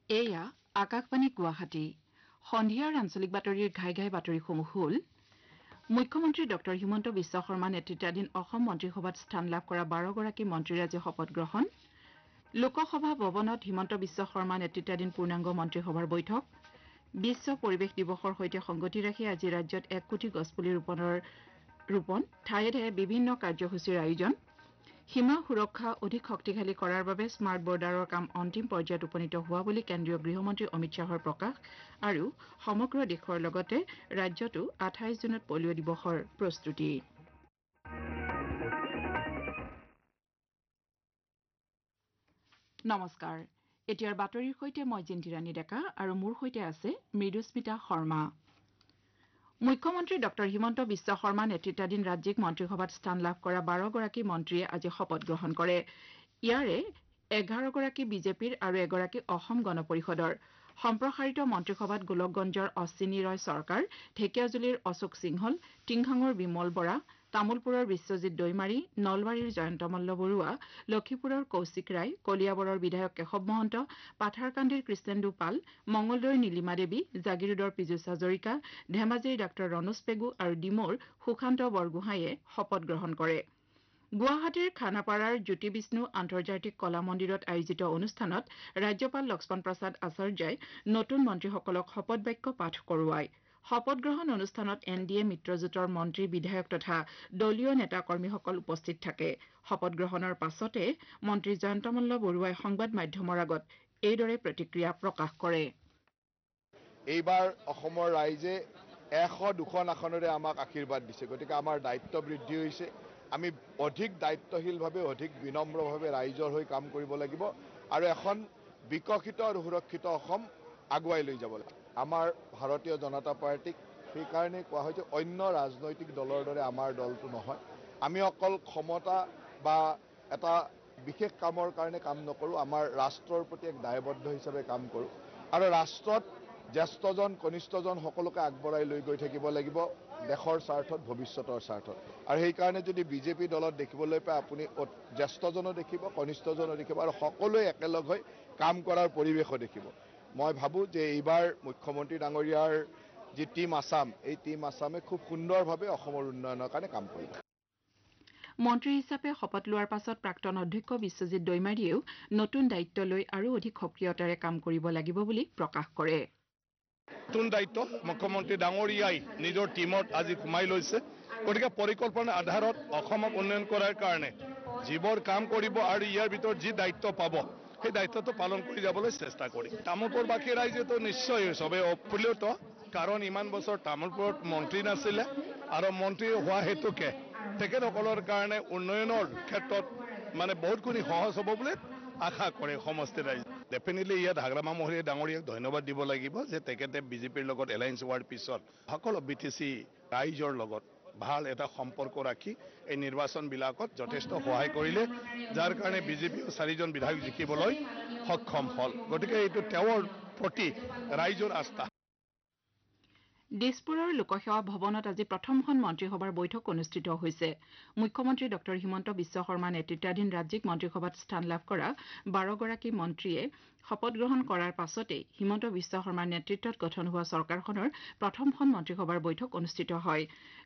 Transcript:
এয়া আকাশবাণী গুৱাহাটী সন্ধিয়াৰ আঞ্চলিক বাতৰিৰ ঘাই ঘাই বাতৰিসমূহ হ'ল মুখ্যমন্ত্ৰী ডঃ হিমন্ত বিশ্ব শৰ্মা নেতৃত্বাধীন অসম মন্ত্ৰীসভাত স্থান লাভ কৰা 12গৰাকী মন্ত্ৰীৰ আজি শপত গ্ৰহণ লোকসভা ভৱনত হিমন্ত বিশ্ব শৰ্মা নেতৃত্বাধীন পূৰ্ণাংগ মন্ত্ৰীসভাৰ বৈঠক বিশ্ব পৰিৱেশ দিৱসৰ সৈতে সংগতি ৰাখি আজি ৰাজ্যত 1 কোটি গছপুলি ৰোপণ ঠায়ে ঠায়ে বিভিন্ন কাৰ্যসূচীৰ আয়োজন সীমা সুৰক্ষা অধিক শক্তিশালী কৰাৰ বাবে স্মাৰ্ট বৰ্ডাৰৰ কাম অন্তিম পৰ্যায়ত উপনীত হোৱা বুলি কেন্দ্ৰীয় গৃহমন্ত্ৰী অমিত শ্বাহৰ প্ৰকাশ আৰু সমগ্ৰ দেশৰ লগতে ৰাজ্যতো 28 জুনত পলিঅ' দিৱসৰ প্ৰস্তুতি নমস্কাৰ এতিয়াৰ বাতৰিৰ সৈতে মই জিন্তিৰাণী ডেকা আৰু মোৰ সৈতে আছে মৃদুস্মিতা শৰ্মা মুখ্যমন্ত্ৰী ডঃ হিমন্ত বিশ্ব শৰ্মা নেতৃত্বাধীন ৰাজ্যিক মন্ত্ৰীসভাত স্থান লাভ কৰা 12গৰাকী মন্ত্ৰীয়ে আজি শপত গ্ৰহণ কৰে ইয়াৰে 11গৰাকী বিজেপিৰ আৰু এগৰাকী অসম গণ পৰিষদৰ সম্প্ৰসাৰিত মন্ত্ৰীসভাত গোলকগঞ্জৰ অশ্বিনী ৰয় চৰকাৰ ঢেকিয়াজুলিৰ অশোক সিংহল টিংখাঙৰ বিমল বৰা তামুলপুৰৰ বিশ্বজিৎ দৈমাৰী নলবাৰীৰ জয়ন্ত মল্ল বৰুৱা লক্ষীপুৰৰ কৌশিক ৰায় কলিয়াবৰৰ বিধায়ক কেশৱ মহন্ত পাথাৰকান্দিৰ কৃষ্ণেন্দু পাল মঙলদৈৰ নীলিমা দেৱী জাগিৰোডৰ পীযুষ হাজৰিকা ধেমাজিৰ ডাঃ ৰণোজ পেগু আৰু ডিমৌৰ সুশান্ত বৰগোহাঁয়ে শপত গ্ৰহণ কৰে গুৱাহাটীৰ খানাপাৰাৰ জ্যোতি বিষ্ণু আন্তৰ্জাতিক কলা মন্দিৰত আয়োজিত অনুষ্ঠানত ৰাজ্যপাল লক্ষ্মণ প্ৰসাদ আচাৰ্যই নতুন মন্ত্ৰীসকলক শপত বাক্য পাঠ কৰোৱায় শপত গ্ৰহণ অনুষ্ঠানত এনডিএ মিত্ৰজোঁটৰ মন্ত্ৰী বিধায়ক তথা দলীয় নেতা কৰ্মীসকল উপস্থিত থাকে শপত গ্ৰহণৰ পাছতে মন্ত্ৰী জয়ন্ত মল্ল বৰুৱাই সংবাদ মাধ্যমৰ আগত এইদৰে প্ৰতিক্ৰিয়া প্ৰকাশ কৰে এইবাৰ অসমৰ ৰাইজে 100-200 আসনৰে আমাক আশীৰ্বাদ দিছে গতিকে আমাৰ দায়িত্ব বৃদ্ধি হৈছে আমি অধিক দায়িত্বশীলভাৱে অধিক বিনম্ৰভাৱে ৰাইজৰ হৈ কাম কৰিব লাগিব আৰু এখন বিকশিত আৰু সুৰক্ষিত অসম আগুৱাই লৈ যাব লাগিব আমাৰ ভাৰতীয় জনতা পাৰ্টিক সেইকাৰণে কোৱা হয় যে অন্য ৰাজনৈতিক দলৰ দৰে আমাৰ দলটো নহয় আমি অকল ক্ষমতা বা এটা বিশেষ কামৰ কাৰণে কাম নকৰোঁ আমাৰ ৰাষ্ট্ৰৰ প্ৰতি এক দায়বদ্ধ হিচাপে কাম কৰোঁ আৰু ৰাষ্ট্ৰত জ্যেষ্ঠজন কনিষ্ঠজন সকলোকে আগবঢ়াই লৈ গৈ থাকিব লাগিব দেশৰ স্বাৰ্থত ভৱিষ্যতৰ স্বাৰ্থত আৰু সেইকাৰণে যদি বিজেপি দলত দেখিবলৈ পায় আপুনি জ্যেষ্ঠজনো দেখিব কনিষ্ঠজনো দেখিব আৰু সকলোৱে একেলগ হৈ কাম কৰাৰ পৰিৱেশো দেখিব মই ভাবোঁ যে এইবাৰ মুখ্যমন্ত্ৰী ডাঙৰীয়াৰ যি টীম আছাম এই টীম আছামে খুব সুন্দৰভাৱে অসমৰ উন্নয়নৰ কাৰণে কাম কৰিব মন্ত্ৰী হিচাপে শপত লোৱাৰ পাছত প্ৰাক্তন অধ্যক্ষ বিশ্বজিৎ দৈমাৰীয়েও নতুন দায়িত্ব লৈ আৰু অধিক সক্ৰিয়তাৰে কাম কৰিব লাগিব বুলি প্ৰকাশ কৰে নতুন দায়িত্ব মুখ্যমন্ত্ৰী ডাঙৰীয়াই নিজৰ টীমত আজি সোমাই লৈছে গতিকে পৰিকল্পনাৰ আধাৰত অসমক উন্নয়ন কৰাৰ কাৰণে যিবোৰ কাম কৰিব আৰু ইয়াৰ ভিতৰত যি দায়িত্ব পাব সেই দায়িত্বটো পালন কৰি যাবলৈ চেষ্টা কৰি তামোলপুৰবাসী ৰাইজেতো নিশ্চয় চবে অপ্ৰিয়ত কাৰণ ইমান বছৰ তামোলপুৰত মন্ত্ৰী নাছিলে আৰু মন্ত্ৰী হোৱা হেতুকে তেখেতসকলৰ কাৰণে উন্নয়নৰ ক্ষেত্ৰত মানে বহুতখিনি সহজ হ'ব বুলি আশা কৰে সমষ্টি ৰাইজ ডেফিনেটলি ইয়াত হাগ্ৰামা মহৰীয়া ডাঙৰীয়াক ধন্যবাদ দিব লাগিব যে তেখেতে বিজেপিৰ লগত এলায়েন্স হোৱাৰ পিছত সকলো বিটিচি ৰাইজৰ লগত ভাল এটা সম্পৰ্ক ৰাখি এই নিৰ্বাচনবিলাকত যথেষ্ট সহায় কৰিলে যাৰ কাৰণে বিজেপিও 4জন বিধায়ক জিকিবলৈ সক্ষম হ'ল গতিকে এইটো তেওঁৰ প্ৰতি ৰাইজৰ আস্থা দিছপুৰৰ লোকসেৱা ভৱনত আজি প্ৰথমখন মন্ত্ৰীসভাৰ বৈঠক অনুষ্ঠিত হৈছে মুখ্যমন্ত্ৰী ডঃ হিমন্ত বিশ্ব শৰ্মা নেতৃত্বাধীন ৰাজ্যিক মন্ত্ৰীসভাত স্থান লাভ কৰা 12গৰাকী মন্ত্ৰীয়ে শপত গ্ৰহণ কৰাৰ পাছতেই হিমন্ত বিশ্ব শৰ্মাৰ নেতৃত্বত গঠন হোৱা চৰকাৰখনৰ প্ৰথমখন মন্ত্ৰীসভাৰ বৈঠক অনুষ্ঠিত হয়